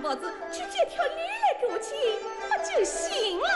法子去借条驴来给我骑，不就行了？